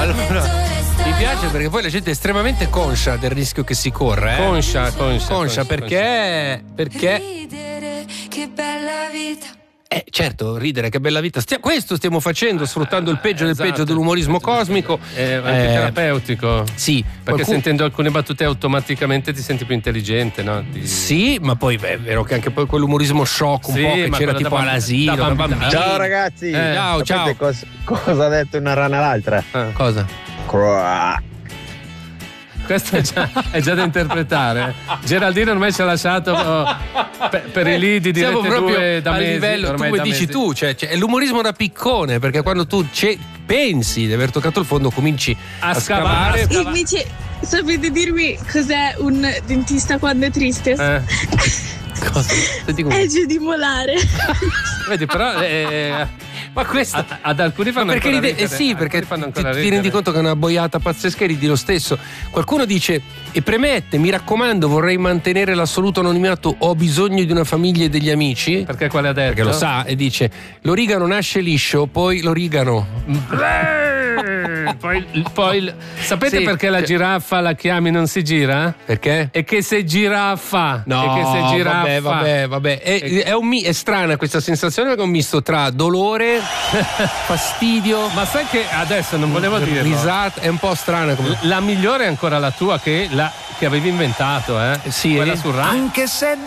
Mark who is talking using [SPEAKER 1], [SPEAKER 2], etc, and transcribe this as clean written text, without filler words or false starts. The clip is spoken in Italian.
[SPEAKER 1] Allora, mi piace perché poi la gente è estremamente conscia del rischio che si corre. Conscia perché
[SPEAKER 2] Ridere, che bella vita.
[SPEAKER 1] Certo, ridere, che bella vita. Questo stiamo facendo, sfruttando il peggio del peggio dell'umorismo cosmico.
[SPEAKER 3] È anche terapeutico.
[SPEAKER 1] Sì,
[SPEAKER 3] perché sentendo alcune battute automaticamente ti senti più intelligente, no?
[SPEAKER 1] Sì, ma poi è vero che anche poi quell'umorismo shock un po' che c'era tipo all'asilo, da bambini.
[SPEAKER 4] Ciao ragazzi.
[SPEAKER 1] Ciao.
[SPEAKER 4] Cosa ha detto una rana all'altra?
[SPEAKER 1] Cosa?
[SPEAKER 3] Questo è già da interpretare. Geraldino ormai ci ha lasciato per i lead di
[SPEAKER 1] Siamo
[SPEAKER 3] Rete
[SPEAKER 1] proprio
[SPEAKER 3] 2 da
[SPEAKER 1] a
[SPEAKER 3] mesi,
[SPEAKER 1] livello,
[SPEAKER 3] ormai
[SPEAKER 1] come
[SPEAKER 3] da
[SPEAKER 1] dici
[SPEAKER 3] mesi.
[SPEAKER 1] tu, cioè è l'umorismo da piccone, perché quando tu pensi di aver toccato il fondo cominci a scavare.
[SPEAKER 5] Invece sapete dirmi cos'è un dentista quando è triste?
[SPEAKER 1] Cosa?
[SPEAKER 5] Legge di molare.
[SPEAKER 3] Vedi, però
[SPEAKER 1] ma questo
[SPEAKER 3] ad alcuni fanno
[SPEAKER 1] perché
[SPEAKER 3] ancora ridere.
[SPEAKER 1] sì, perché
[SPEAKER 3] fanno
[SPEAKER 1] ti
[SPEAKER 3] ancora
[SPEAKER 1] rendi conto che è una boiata pazzesca e ridi lo stesso. Qualcuno dice e premette: mi raccomando, vorrei mantenere l'assoluto anonimato, ho bisogno di una famiglia e degli amici.
[SPEAKER 3] Perché quale ha detto?
[SPEAKER 1] Perché lo sa e dice l'origano nasce liscio, poi l'origano.
[SPEAKER 3] Poi sapete
[SPEAKER 1] Sì,
[SPEAKER 3] perché la giraffa la chiami non si gira?
[SPEAKER 1] Perché?
[SPEAKER 3] E che sei giraffa.
[SPEAKER 1] No,
[SPEAKER 3] e che sei giraffa.
[SPEAKER 1] vabbè. È strana questa sensazione perché è un misto tra dolore, fastidio.
[SPEAKER 3] Ma sai che adesso non volevo dirlo.
[SPEAKER 1] Risata, è un po' strana come.
[SPEAKER 3] La migliore è ancora la tua che avevi inventato,
[SPEAKER 1] Sì,
[SPEAKER 3] quella sul rap.
[SPEAKER 6] Anche se